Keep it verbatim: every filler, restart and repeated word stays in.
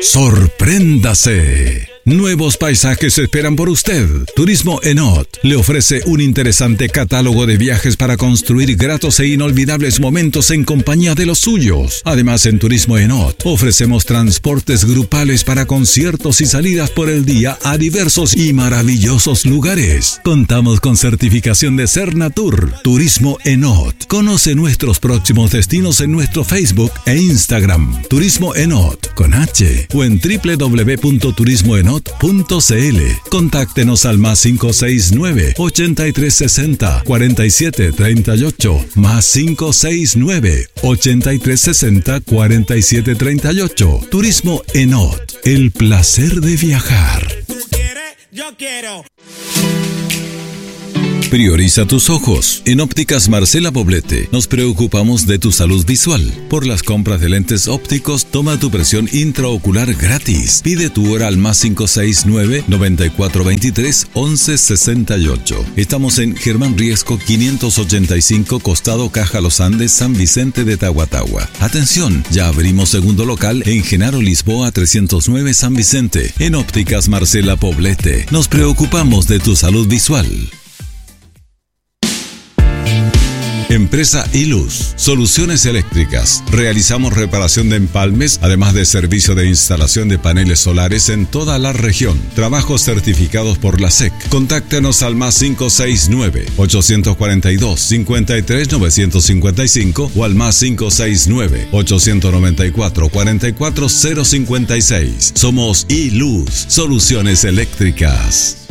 Sorpréndase. Nuevos paisajes esperan por usted. Turismo Enot le ofrece un interesante catálogo de viajes para construir gratos e inolvidables momentos en compañía de los suyos. Además, en Turismo Enot ofrecemos transportes grupales para conciertos y salidas por el día a diversos y maravillosos lugares. Contamos con certificación de Cernatur. Turismo Enot. Conoce nuestros próximos destinos en nuestro Facebook e Instagram. Turismo Enot con H o en doble u doble u doble u punto turismo enot punto c l. Contáctenos al más cinco seis nueve, ochenta y tres sesenta, cuarenta y siete treinta y ocho, más cinco seis nueve, ochenta y tres sesenta, cuarenta y siete treinta y ocho. Turismo Enot, el placer de viajar. ¿Tú quieres? Yo quiero. Prioriza tus ojos. En Ópticas Marcela Poblete nos preocupamos de tu salud visual. Por las compras de lentes ópticos, toma tu presión intraocular gratis. Pide tu hora al más cinco seis nueve, noventa y cuatro veintitrés, once sesenta y ocho. Estamos en Germán Riesco quinientos ochenta y cinco, costado Caja Los Andes, San Vicente de Tahuatahua. Atención, ya abrimos segundo local en Genaro Lisboa trescientos nueve, San Vicente. En Ópticas Marcela Poblete nos preocupamos de tu salud visual. Empresa I-Luz, soluciones eléctricas. Realizamos reparación de empalmes, además de servicio de instalación de paneles solares en toda la región. Trabajos certificados por la S E C. Contáctenos al más cinco seis nueve, ochocientos cuarenta y dos, cincuenta y tres novecientos cincuenta y cinco o al más cinco seis nueve, ochocientos noventa y cuatro, cuarenta y cuatro cero cincuenta y seis. Somos I-Luz, soluciones eléctricas.